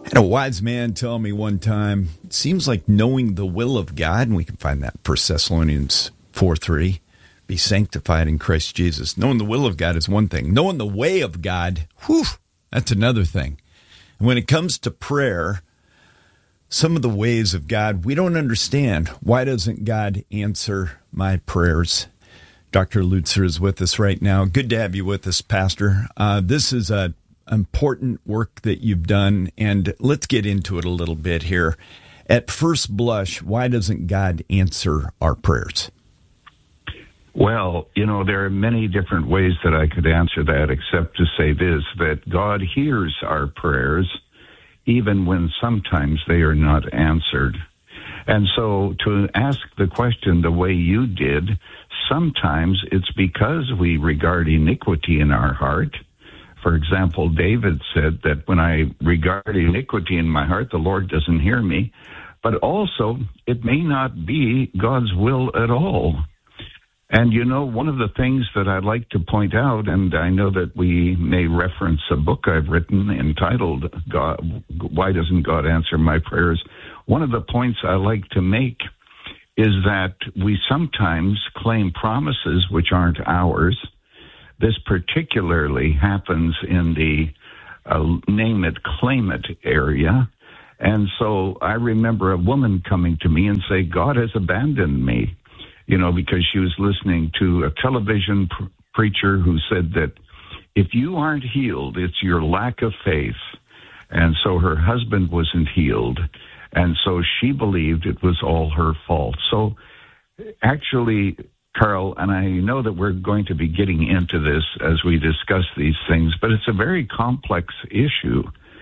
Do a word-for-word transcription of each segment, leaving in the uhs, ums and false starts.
I had a wise man tell me one time, it seems like knowing the will of God, and we can find that in First Thessalonians four three, be sanctified in Christ Jesus. Knowing the will of God is one thing. Knowing the way of God, whew, that's another thing. And when it comes to prayer, some of the ways of God, we don't understand. Why doesn't God answer my prayers? Doctor Lutzer is with us right now. Good to have you with us, Pastor. Uh, this is a important work that you've done, and let's get into it a little bit here. At first blush, why doesn't God answer our prayers? Well, you know, there are many different ways that I could answer that, except to say this, that God hears our prayers, even when sometimes they are not answered. And so to ask the question the way you did, sometimes it's because we regard iniquity in our heart. For example, David said that when I regard iniquity in my heart, the Lord doesn't hear me. But also, it may not be God's will at all. And, you know, one of the things that I'd like to point out, and I know that we may reference a book I've written entitled, God, Why Doesn't God Answer My Prayers? One of the points I like to make is that we sometimes claim promises which aren't ours. This particularly happens in the uh, name it, claim it area. And so I remember a woman coming to me and say, God has abandoned me, you know, because she was listening to a television pr- preacher who said that if you aren't healed, it's your lack of faith. And so her husband wasn't healed. And so she believed it was all her fault. So actually, Carl, and I know that we're going to be getting into this as we discuss these things, but it's a very complex issue.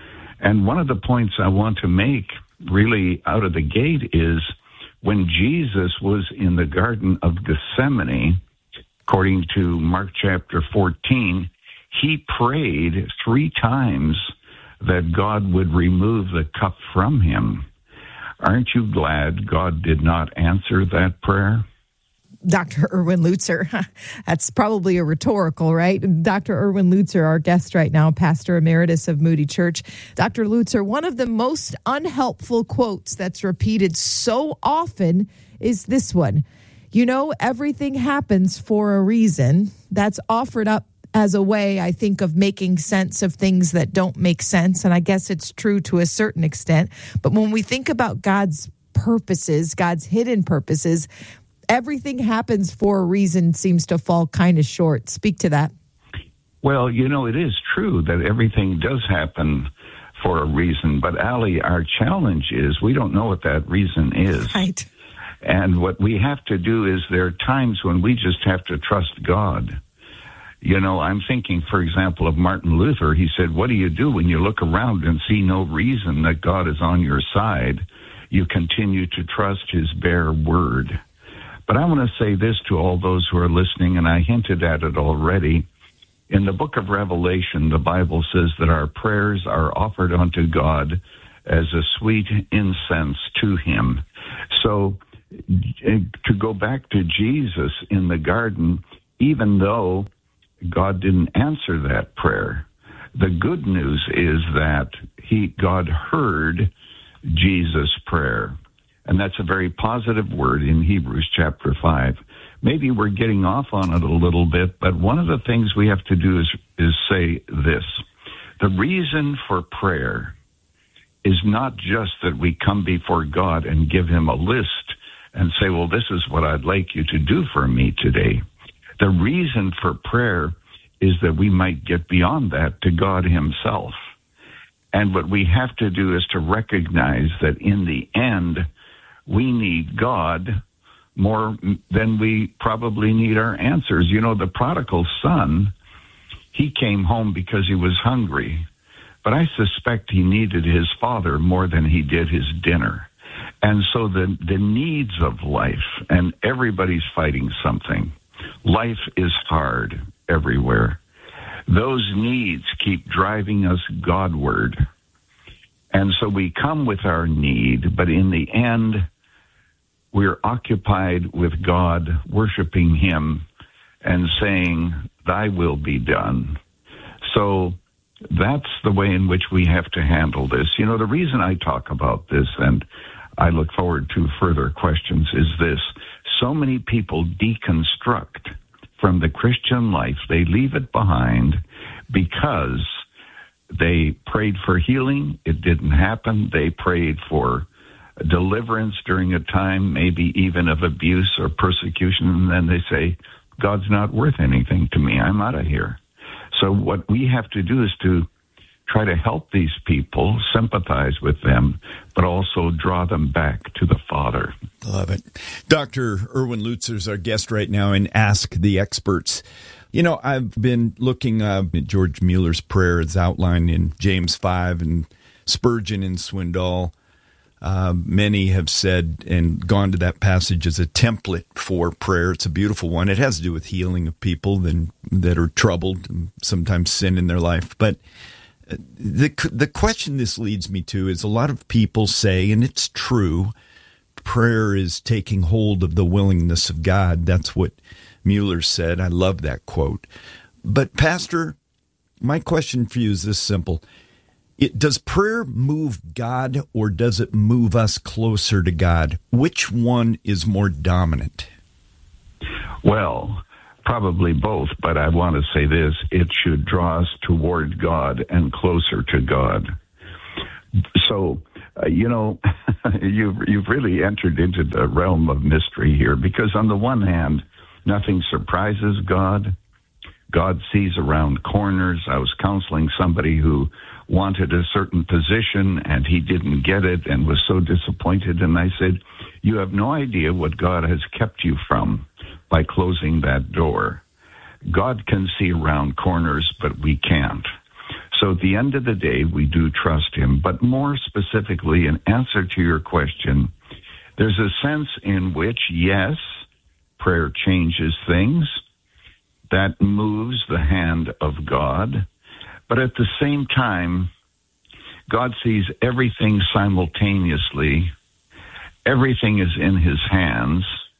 And one of the points I want to make really out of the gate is when Jesus was in the Garden of Gethsemane, according to Mark chapter fourteen, he prayed three times that God would remove the cup from him. Aren't you glad God did not answer that prayer? Doctor Erwin Lutzer. That's probably a rhetorical, right? Doctor Erwin Lutzer, our guest right now, Pastor Emeritus of Moody Church. Doctor Lutzer, one of the most unhelpful quotes that's repeated so often is this one. You know, everything happens for a reason. That's offered up as a way, I think, of making sense of things that don't make sense. And I guess it's true to a certain extent. But when we think about God's purposes, God's hidden purposes, everything happens for a reason seems to fall kind of short. Speak to that. Well, you know, it is true that everything does happen for a reason. But, Allie, our challenge is we don't know what that reason is. Right. And what we have to do is there are times when we just have to trust God. You know, I'm thinking, for example, of Martin Luther. He said, what do you do when you look around and see no reason that God is on your side? You continue to trust his bare word. But I want to say this to all those who are listening, and I hinted at it already. In the book of Revelation, the Bible says that our prayers are offered unto God as a sweet incense to him. So to go back to Jesus in the garden, even though God didn't answer that prayer, the good news is that he, God heard Jesus' prayer. And that's a very positive word in Hebrews chapter five. Maybe we're getting off on it a little bit, but one of the things we have to do is, is say this. The reason for prayer is not just that we come before God and give him a list and say, well, this is what I'd like you to do for me today. The reason for prayer is that we might get beyond that to God himself. And what we have to do is to recognize that in the end, we need God more than we probably need our answers. You know, the prodigal son, he came home because he was hungry, but I suspect he needed his father more than he did his dinner. And so the, the needs of life, and everybody's fighting something. Life is hard everywhere. Those needs keep driving us Godward. And so we come with our need, but in the end, we're occupied with God, worshiping him, and saying, thy will be done. So that's the way in which we have to handle this. You know, the reason I talk about this, and I look forward to further questions, is this. So many people deconstruct from the Christian life. They leave it behind because they prayed for healing. It didn't happen. They prayed for deliverance during a time, maybe even of abuse or persecution, and then they say, God's not worth anything to me. I'm out of here. So what we have to do is to try to help these people, sympathize with them, but also draw them back to the Father. Love it. Doctor Erwin Lutzer is our guest right now in Ask the Experts. You know, I've been looking uh, at George Mueller's prayer as outlined in James five and Spurgeon and Swindoll. Uh, many have said and gone to that passage as a template for prayer. It's a beautiful one. It has to do with healing of people then, that are troubled, and sometimes sin in their life. But the the question this leads me to is a lot of people say, and it's true, prayer is taking hold of the willingness of God. That's what Mueller said. I love that quote. But Pastor, my question for you is this simple. It, does prayer move God or does it move us closer to God? Which one is more dominant? Well, probably both, but I want to say this. It should draw us toward God and closer to God. So, uh, you know, you've, you've really entered into the realm of mystery here, because on the one hand, nothing surprises God. God sees around corners. I was counseling somebody who wanted a certain position and he didn't get it and was so disappointed. And I said, you have no idea what God has kept you from by closing that door. God can see around corners, but we can't. So at the end of the day, we do trust him. But more specifically, in answer to your question, there's a sense in which, yes, prayer changes things. That moves the hand of God. But at the same time, God sees everything simultaneously. Everything is in his hands.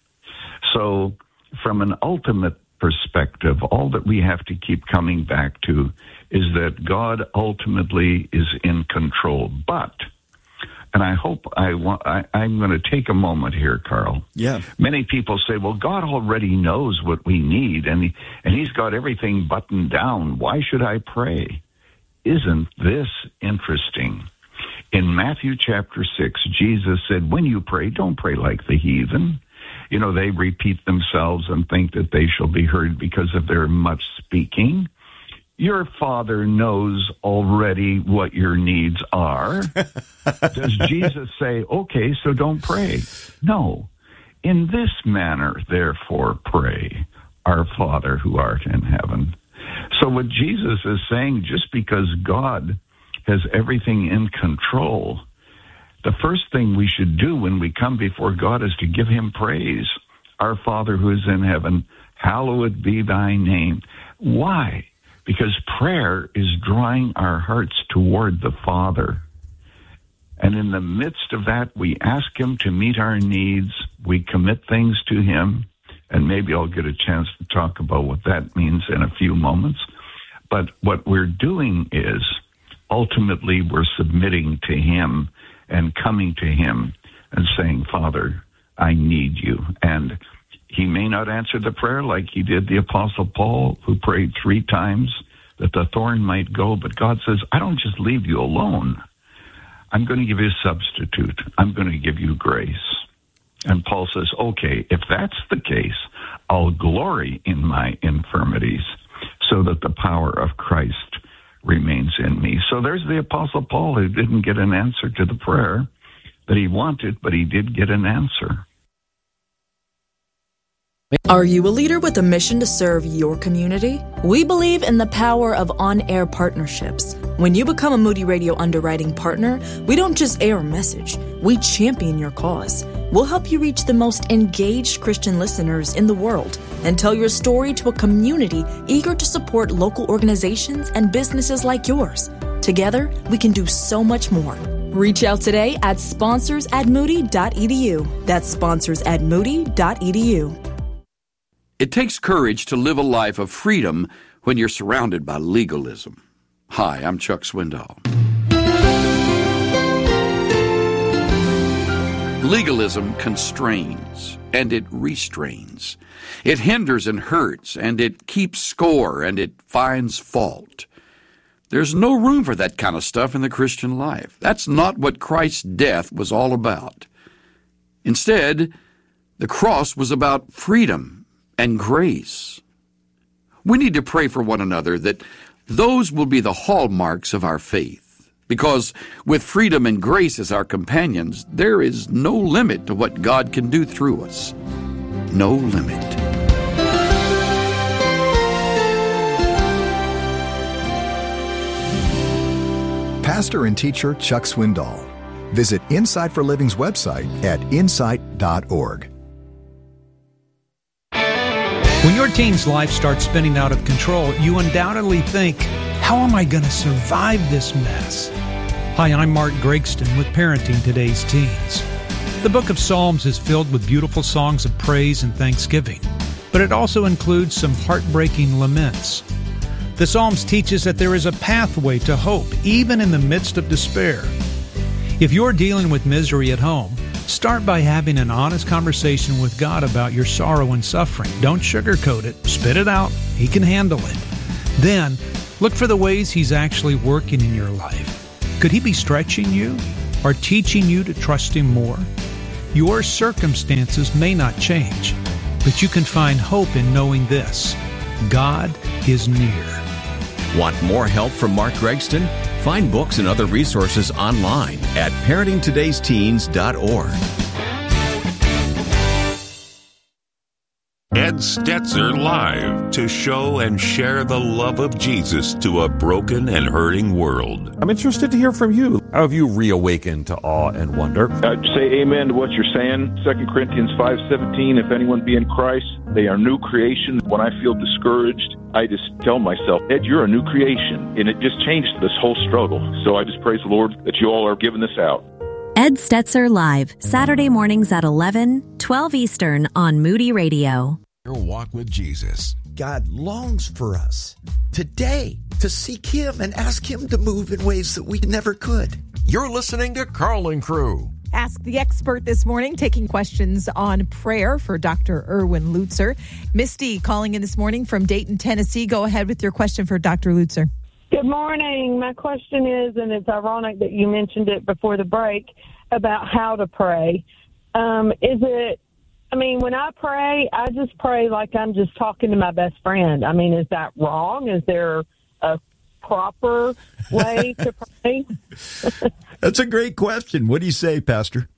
So from an ultimate perspective, all that we have to keep coming back to is that God ultimately is in control. But, and I hope I want, I, I'm going to take a moment here, Carl. Yeah. Many people say, well, God already knows what we need, and he, and he's got everything buttoned down. Why should I pray? Isn't this interesting? In Matthew chapter six, Jesus said, when you pray, don't pray like the heathen. You know, they repeat themselves and think that they shall be heard because of their much speaking. Your Father knows already what your needs are. Does Jesus say, okay, so don't pray? No. In this manner, therefore, pray, our Father who art in heaven. So what Jesus is saying, just because God has everything in control, the first thing we should do when we come before God is to give him praise. Our Father who is in heaven, hallowed be thy name. Why? Because prayer is drawing our hearts toward the Father. And in the midst of that, we ask him to meet our needs. We commit things to him. And maybe I'll get a chance to talk about what that means in a few moments. But what we're doing is, ultimately, we're submitting to him and coming to him and saying, Father, I need you. And he may not answer the prayer like he did the Apostle Paul, who prayed three times that the thorn might go. But God says, I don't just leave you alone. I'm going to give you a substitute. I'm going to give you grace. And Paul says, okay, if that's the case, I'll glory in my infirmities so that the power of Christ remains in me. So there's the Apostle Paul who didn't get an answer to the prayer that he wanted, but he did get an answer. Are you a leader with a mission to serve your community? We believe in the power of on-air partnerships. When you become a Moody Radio underwriting partner, we don't just air a message, we champion your cause. We'll help you reach the most engaged Christian listeners in the world and tell your story to a community eager to support local organizations and businesses like yours. Together, we can do so much more. Reach out today at sponsors at moody dot e d u. That's sponsors at moody dot e d u. It takes courage to live a life of freedom when you're surrounded by legalism. Hi, I'm Chuck Swindoll. Legalism constrains and it restrains. It hinders and hurts, and it keeps score, and it finds fault. There's no room for that kind of stuff in the Christian life. That's not what Christ's death was all about. Instead, the cross was about freedom and grace. We need to pray for one another that those will be the hallmarks of our faith, because with freedom and grace as our companions, there is no limit to what God can do through us. No limit. Pastor and teacher Chuck Swindoll. Visit Insight for Living's website at insight dot org. When your teen's life starts spinning out of control, you undoubtedly think, how am I going to survive this mess? Hi, I'm Mark Gregston with Parenting Today's Teens. The book of Psalms is filled with beautiful songs of praise and thanksgiving, but it also includes some heartbreaking laments. The Psalms teach us that there is a pathway to hope, even in the midst of despair. If you're dealing with misery at home, start by having an honest conversation with God about your sorrow and suffering. Don't sugarcoat it. Spit it out. He can handle it. Then, look for the ways He's actually working in your life. Could He be stretching you or teaching you to trust Him more? Your circumstances may not change, but you can find hope in knowing this: God is near. Want more help from Mark Gregston? Find books and other resources online at parenting todays teens dot org. Ed Stetzer Live, to show and share the love of Jesus to a broken and hurting world. I'm interested to hear from you. How have you reawakened to awe and wonder? I'd say amen to what you're saying. Second Corinthians five seventeen, if anyone be in Christ, they are new creation. When I feel discouraged, I just tell myself, Ed, you're a new creation. And it just changed this whole struggle. So I just praise the Lord that you all are giving this out. Ed Stetzer Live, Saturday mornings at eleven, twelve Eastern on Moody Radio. Your walk with Jesus. God longs for us today to seek Him and ask Him to move in ways that we never could. You're listening to Carl Crew. Ask the Expert this morning, taking questions on prayer for Doctor Erwin Lutzer. Misty calling in this morning from Dayton, Tennessee. Go ahead with your question for Doctor Lutzer. Good morning. My question is, and it's ironic that you mentioned it before the break, about how to pray. Um, is it, I mean, when I pray, I just pray like I'm just talking to my best friend. I mean, is that wrong? Is there a proper way to pray? That's a great question. What do you say, Pastor?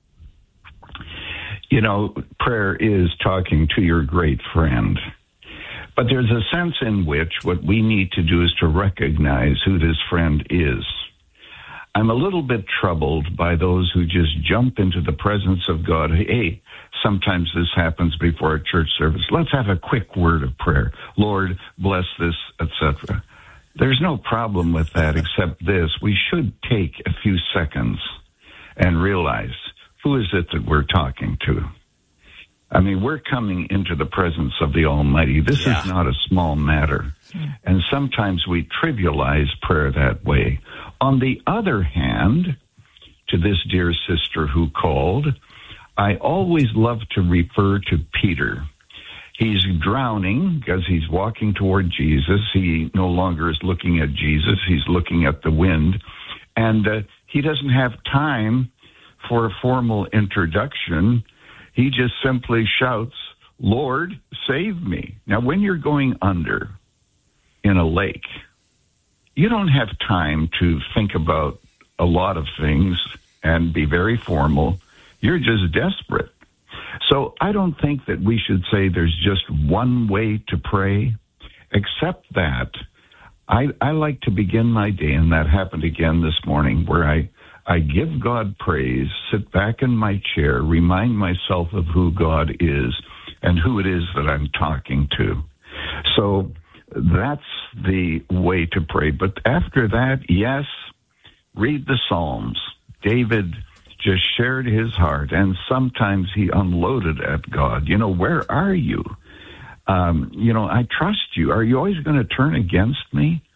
You know, prayer is talking to your great friend. But there's a sense in which what we need to do is to recognize who this friend is. I'm a little bit troubled by those who just jump into the presence of God. Hey, sometimes this happens before a church service. Let's have a quick word of prayer. Lord, bless this, et cetera. There's no problem with that except this. We should take a few seconds and realize, who is it that we're talking to? I mean, we're coming into the presence of the Almighty. This yeah. is not a small matter. And sometimes we trivialize prayer that way. On the other hand, to this dear sister who called, I always love to refer to Peter. He's drowning because he's walking toward Jesus. He no longer is looking at Jesus. He's looking at the wind. And uh, he doesn't have time for a formal introduction. He just simply shouts, Lord, save me. Now, when you're going under in a lake, you don't have time to think about a lot of things and be very formal. You're just desperate. So I don't think that we should say there's just one way to pray, except that I, I like to begin my day, and that happened again this morning, where I, I give God praise, sit back in my chair, remind myself of who God is and who it is that I'm talking to. So that's the way to pray. But after that, yes, read the Psalms. David just shared his heart, and sometimes he unloaded at God. You know, where are you? Um, you know, I trust you. Are you always going to turn against me?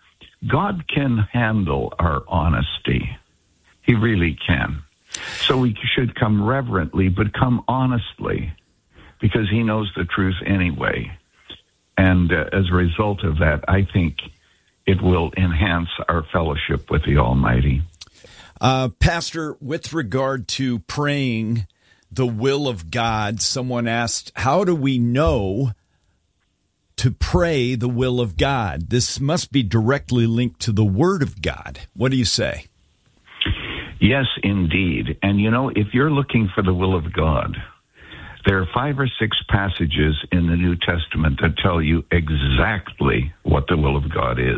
God can handle our honesty. He really can. So we should come reverently, but come honestly, because he knows the truth anyway. And uh, as a result of that, I think it will enhance our fellowship with the Almighty. Uh, Pastor, with regard to praying the will of God, someone asked, how do we know to pray the will of God? This must be directly linked to the Word of God. What do you say? Yes, indeed. And, you know, if you're looking for the will of God, there are five or six passages in the New Testament that tell you exactly what the will of God is.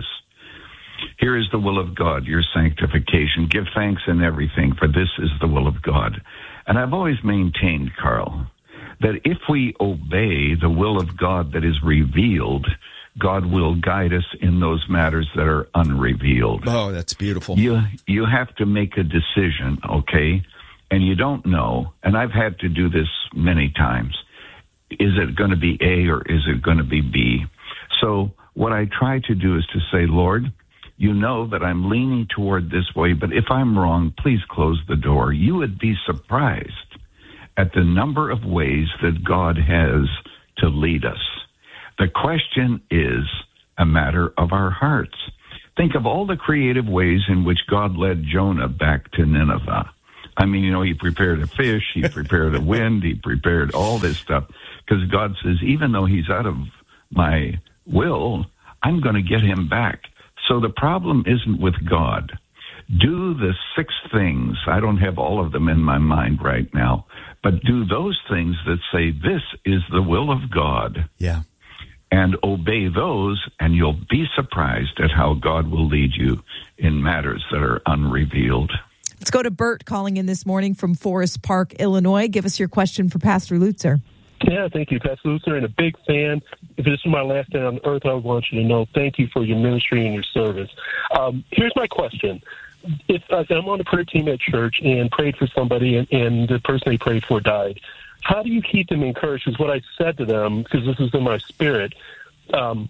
Here is the will of God, your sanctification. Give thanks in everything, for this is the will of God. And I've always maintained, Carl, that if we obey the will of God that is revealed, God will guide us in those matters that are unrevealed. Oh, that's beautiful. You you have to make a decision, okay? And you don't know, and I've had to do this many times. Is it going to be A or is it going to be B? So what I try to do is to say, Lord, you know that I'm leaning toward this way, but if I'm wrong, please close the door. You would be surprised at the number of ways that God has to lead us. The question is a matter of our hearts. Think of all the creative ways in which God led Jonah back to Nineveh. I mean, you know, he prepared a fish, he prepared a wind, he prepared all this stuff. Because God says, even though he's out of my will, I'm going to get him back. So the problem isn't with God. Do the six things. I don't have all of them in my mind right now. But do those things that say, this is the will of God. Yeah. And obey those, and you'll be surprised at how God will lead you in matters that are unrevealed. Let's go to Bert calling in this morning from Forest Park, Illinois. Give us your question for Pastor Lutzer. Yeah, thank you, Pastor Lutzer, and a big fan. If this is my last day on earth, I want you to know thank you for your ministry and your service. Um, here's my question. If uh, I'm on the prayer team at church and prayed for somebody and, and the person they prayed for died, how do you keep them encouraged? Because what I said to them, because this is in my spirit, um,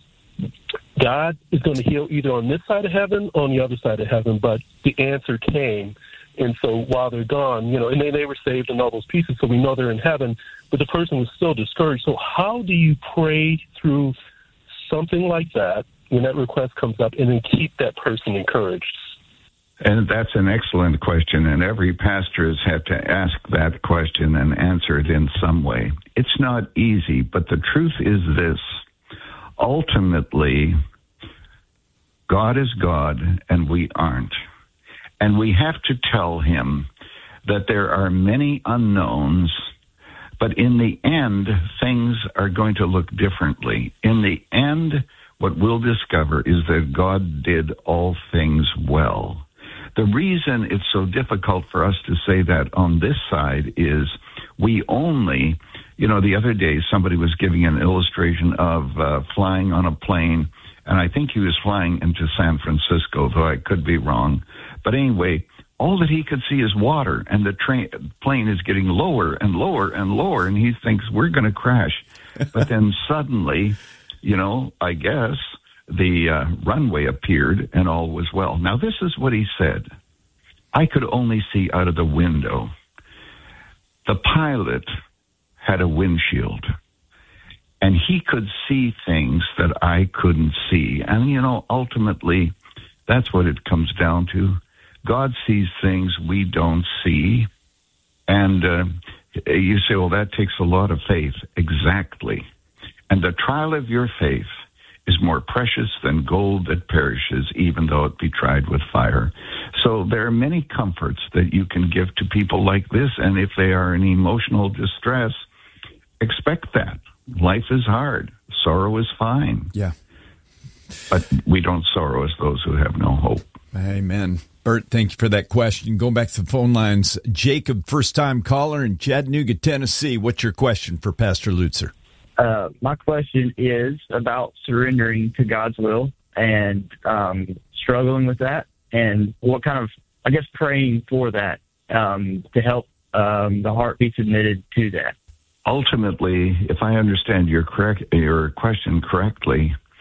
God is going to heal either on this side of heaven or on the other side of heaven, but the answer came. And so while they're gone, you know, and they, they were saved and all those pieces, so we know they're in heaven, but the person was still discouraged. So how do you pray through something like that when that request comes up and then keep that person encouraged? And that's an excellent question, and every pastor has had to ask that question and answer it in some way. It's not easy, but the truth is this. Ultimately, God is God, and we aren't. And we have to tell him that there are many unknowns, but in the end, things are going to look differently. In the end, what we'll discover is that God did all things well. The reason it's so difficult for us to say that on this side is we only, you know, the other day somebody was giving an illustration of uh, flying on a plane, and I think he was flying into San Francisco, though I could be wrong. But anyway, all that he could see is water, and the train plane is getting lower and lower and lower, and he thinks we're going to crash. But then suddenly, you know, I guess, the uh, runway appeared and all was well. Now, this is what he said. I could only see out of the window. The pilot had a windshield, and he could see things that I couldn't see. And, you know, ultimately, that's what it comes down to. God sees things we don't see. And uh, you say, well, that takes a lot of faith. Exactly. And the trial of your faith is more precious than gold that perishes, even though it be tried with fire. So there are many comforts that you can give to people like this, and if they are in emotional distress, expect that. Life is hard. Sorrow is fine. Yeah. But we don't sorrow as those who have no hope. Amen. Bert, thank you for that question. Going back to the phone lines, Jacob, first-time caller in Chattanooga, Tennessee. What's your question for Pastor Lutzer? Uh, my question is about surrendering to God's will and um, struggling with that, and what kind of, I guess, praying for that um, to help um, the heart be submitted to that. Ultimately, if I understand your correct your question correctly,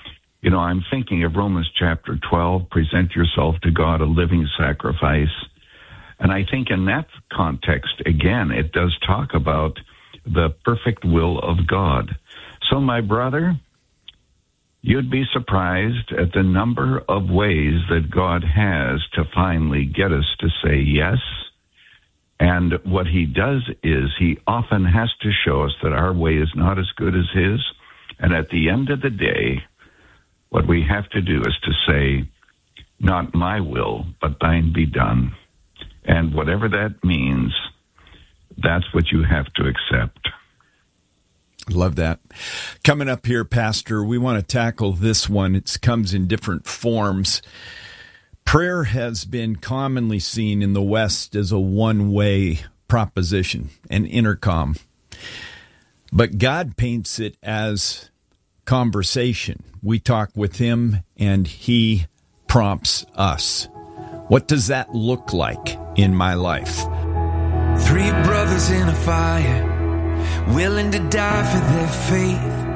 You know, I'm thinking of Romans chapter twelve, present yourself to God a living sacrifice. And I think in that context, again, it does talk about the perfect will of God. So, my brother, you'd be surprised at the number of ways that God has to finally get us to say yes. And what he does is he often has to show us that our way is not as good as his. And at the end of the day, what we have to do is to say, not my will, but thine be done. And whatever that means, that's what you have to accept. Love that. Coming up here, Pastor, we want to tackle this one. It comes in different forms. Prayer has been commonly seen in the West as a one-way proposition, an intercom. But God paints it as conversation. We talk with him and he prompts us. What does that look like in my life? Three brothers in a fire, willing to die for their faith.